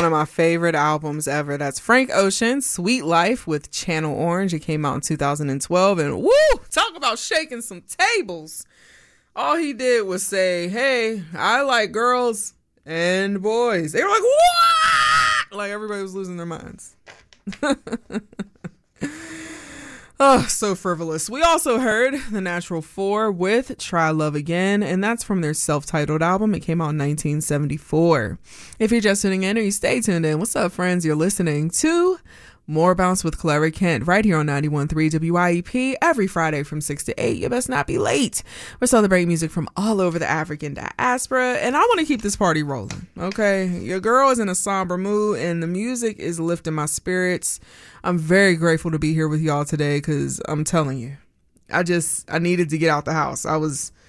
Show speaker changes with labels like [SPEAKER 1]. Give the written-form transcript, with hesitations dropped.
[SPEAKER 1] one of my favorite albums ever. That's Frank Ocean, Sweet Life with Channel Orange. It came out in 2012, and woo, talk about shaking some tables. All he did was say, hey, I like girls and boys. They were like, what? Like everybody was losing their minds. Oh, so frivolous. We also heard The Natural 4 with Try Love Again, and that's from their self-titled album. It came out in 1974. If you're just tuning in or you stay tuned in, what's up, friends? You're listening to More Bounce with Clara Kent right here on 91.3 WYEP every Friday from 6 to 8. You best not be late. We're celebrating music from all over the African diaspora, and I want to keep this party rolling, okay? Your girl is in a somber mood, and the music is lifting my spirits. I'm very grateful to be here with y'all today because I'm telling you, I needed to get out the house. I was